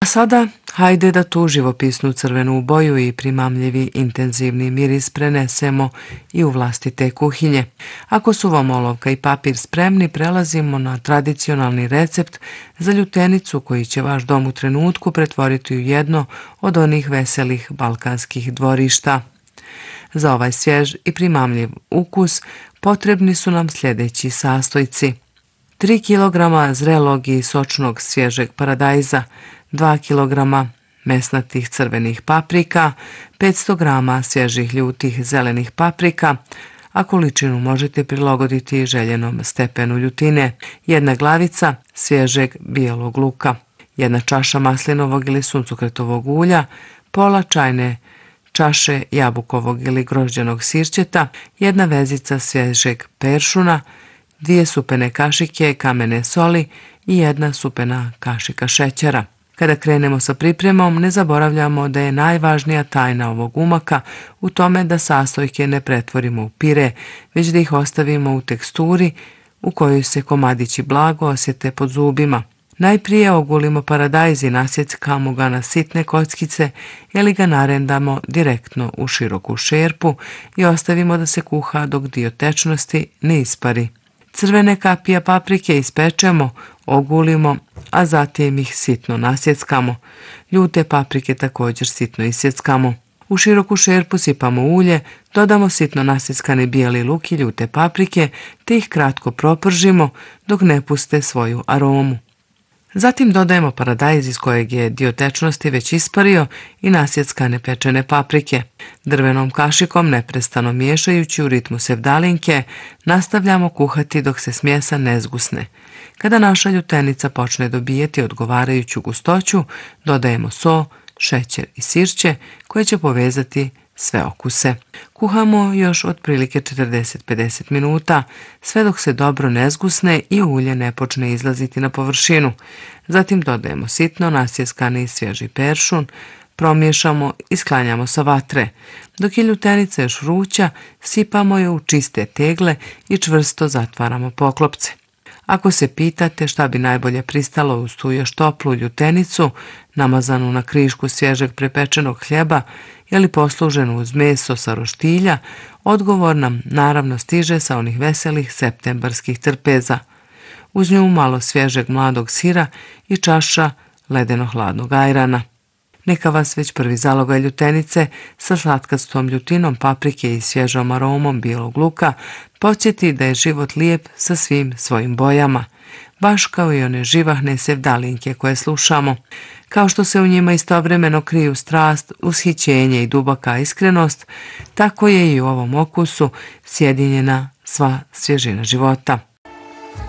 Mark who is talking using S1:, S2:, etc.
S1: A sada, hajde da tu živopisnu crvenu boju i primamljivi intenzivni miris prenesemo i u vlastite kuhinje. Ako su vam olovka i papir spremni, prelazimo na tradicionalni recept za ljutenicu koji će vaš dom u trenutku pretvoriti u jedno od onih veselih balkanskih dvorišta. Za ovaj svjež i primamljiv ukus potrebni su nam sljedeći sastojci: 3 kg zrelog i sočnog svježeg paradajza, 2 kg mesnatih crvenih paprika, 500 g svježih ljutih zelenih paprika, a količinu možete prilagoditi željenom stepenu ljutine, 1 glavica svježeg bijelog luka, 1 čaša maslinovog ili suncokretovog ulja, pola čajne čaše jabukovog ili grožđenog sirćeta, 1 vezica svježeg peršuna, 2 supene kašike kamene soli i 1 supena kašika šećera. Kada krenemo sa pripremom, ne zaboravljamo da je najvažnija tajna ovog umaka u tome da sastojke ne pretvorimo u pire, već da ih ostavimo u teksturi u kojoj se komadići blago osjete pod zubima. Najprije ogulimo paradajz i nasjeckamo ga na sitne kockice ili ga narendamo direktno u široku šerpu i ostavimo da se kuha dok dio tečnosti ne ispari. Crvene kapije paprike ispečemo, ogulimo, a zatim ih sitno nasjeckamo. Ljute paprike također sitno isjeckamo. U široku šerpu sipamo ulje, dodamo sitno nasjeckani bijeli luk i ljute paprike te ih kratko propržimo dok ne puste svoju aromu. Zatim dodajemo paradajz iz kojeg je dio tečnosti već ispario i nasjeckane pečene paprike. Drvenom kašikom, neprestano miješajući u ritmu sevdalinke, nastavljamo kuhati dok se smjesa ne zgusne. Kada naša ljutenica počne dobijeti odgovarajuću gustoću, dodajemo so, šećer i sirće koje će povezati sve okuse. Kuhamo još otprilike 40-50 minuta, sve dok se dobro ne zgusne i ulje ne počne izlaziti na površinu. Zatim dodajemo sitno nasjeskani svježi peršun, promiješamo i sklanjamo sa vatre. Dok je ljutenica još vruća, sipamo je u čiste tegle i čvrsto zatvaramo poklopce. Ako se pitate šta bi najbolje pristalo uz tu još toplu ljutenicu, namazanu na krišku svježeg prepečenog hljeba ili posluženu uz meso sa roštilja, odgovor nam naravno stiže sa onih veselih septembarskih trpeza. Uz nju malo svježeg mladog sira i čaša ledeno-hladnog ajrana. Neka vas već prvi zalogaj ljutenice sa slatkastom ljutinom paprike i svježom aromom bijelog luka podsjeti da je život lijep sa svim svojim bojama, baš kao i one živahne sevdalinke koje slušamo. Kao što se u njima istovremeno kriju strast, ushićenje i duboka iskrenost, tako je i u ovom okusu sjedinjena sva svježina života.